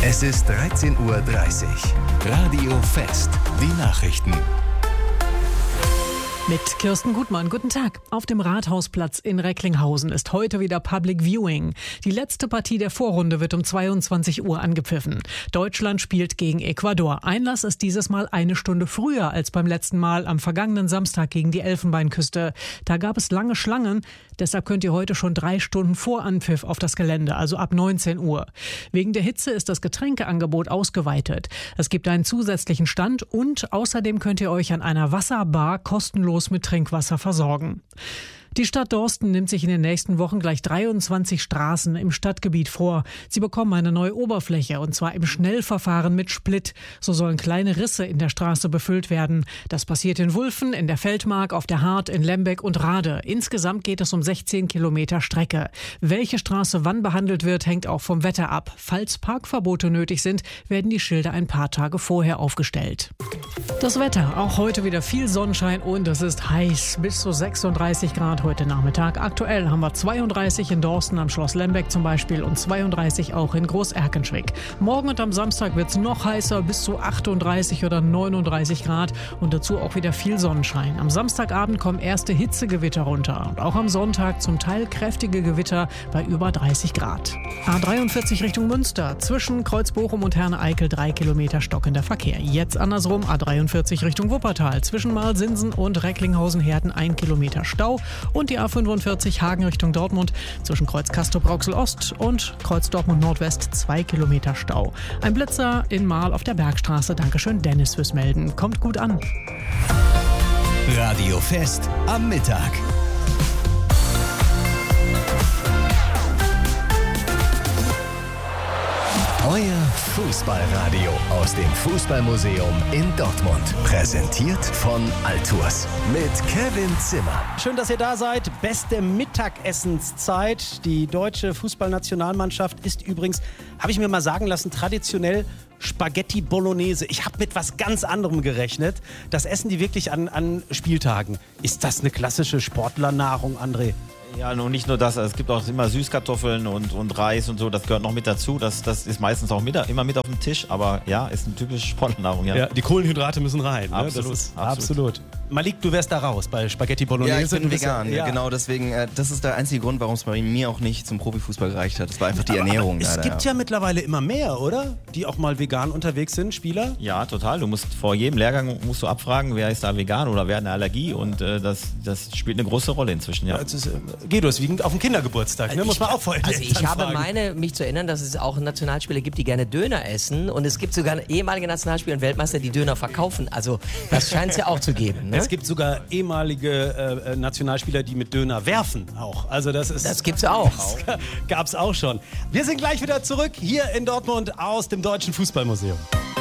Es ist 13:30 Uhr. Radio Fest. Die Nachrichten. Mit Kirsten Gutmann, guten Tag. Auf dem Rathausplatz in Recklinghausen ist heute wieder Public Viewing. Die letzte Partie der Vorrunde wird um 22 Uhr angepfiffen. Deutschland spielt gegen Ecuador. Einlass ist dieses Mal eine Stunde früher als beim letzten Mal am vergangenen Samstag gegen die Elfenbeinküste. Da gab es lange Schlangen, deshalb könnt ihr heute schon 3 Stunden vor Anpfiff auf das Gelände, also ab 19 Uhr. Wegen der Hitze ist das Getränkeangebot ausgeweitet. Es gibt einen zusätzlichen Stand und außerdem könnt ihr euch an einer Wasserbar kostenlos mit Trinkwasser versorgen. Die Stadt Dorsten nimmt sich in den nächsten Wochen gleich 23 Straßen im Stadtgebiet vor. Sie bekommen eine neue Oberfläche und zwar im Schnellverfahren mit Split. So sollen kleine Risse in der Straße befüllt werden. Das passiert in Wulfen, in der Feldmark, auf der Hart, in Lembeck und Rade. Insgesamt geht es um 16 Kilometer Strecke. Welche Straße wann behandelt wird, hängt auch vom Wetter ab. Falls Parkverbote nötig sind, werden die Schilder ein paar Tage vorher aufgestellt. Das Wetter, auch heute wieder viel Sonnenschein und es ist heiß, bis zu 36 Grad heute Nachmittag. Aktuell haben wir 32 in Dorsten am Schloss Lembeck zum Beispiel und 32 auch in Groß-Erkenschwick. Morgen und am Samstag wird es noch heißer, bis zu 38 oder 39 Grad und dazu auch wieder viel Sonnenschein. Am Samstagabend kommen erste Hitzegewitter runter und auch am Sonntag zum Teil kräftige Gewitter bei über 30 Grad. A43 Richtung Münster, zwischen Kreuzbochum und Herne-Eickel 3 Kilometer stockender Verkehr. Jetzt andersrum A43 Richtung Wuppertal, zwischen Marlsinsen und Recklinghausen-Herten 1 Kilometer Stau. Und die A45 Hagen Richtung Dortmund zwischen Kreuz Castrop-Rauxel Ost und Kreuz Dortmund Nordwest 2 Kilometer Stau. Ein Blitzer in Marl auf der Bergstraße. Dankeschön Dennis fürs Melden. Kommt gut an. Radio Fest am Mittag. Euer Fußballradio aus dem Fußballmuseum in Dortmund. Präsentiert von Altours mit Kevin Zimmer. Schön, dass ihr da seid. Beste Mittagessenszeit. Die deutsche Fußballnationalmannschaft ist übrigens, habe ich mir mal sagen lassen, traditionell Spaghetti Bolognese. Ich habe mit was ganz anderem gerechnet. Das essen die wirklich an Spieltagen. Ist das eine klassische Sportlernahrung, André? Ja, und nicht nur das, es gibt auch immer Süßkartoffeln und Reis und so, das gehört noch mit dazu. Das ist meistens auch immer mit auf dem Tisch, aber ja, ist eine typische Sportnahrung. Ja, die Kohlenhydrate müssen rein. Absolut, ne? Das ist absolut. Malik, du wärst da raus bei Spaghetti Bolognese. Ja, ich bin vegan, genau deswegen, das ist der einzige Grund, warum es bei mir auch nicht zum Profifußball gereicht hat. Das war einfach die Ernährung. Es gibt ja mittlerweile immer mehr, oder? Die auch mal vegan unterwegs sind, Spieler? Ja, total. Du musst vor jedem Lehrgang abfragen, wer ist da vegan oder wer hat eine Allergie und das spielt eine große Rolle inzwischen. Ja. Guido ist wie auf dem Kindergeburtstag, ne? Muss man auch vorher ich habe mich zu erinnern, dass es auch Nationalspieler gibt, die gerne Döner essen und es gibt sogar ehemalige Nationalspieler und Weltmeister, die Döner verkaufen. Also das scheint es ja auch zu geben. Ne? Es gibt sogar ehemalige Nationalspieler, die mit Döner werfen auch. Also das gibt's auch. Das gab's auch schon. Wir sind gleich wieder zurück hier in Dortmund aus dem Deutschen Fußballmuseum.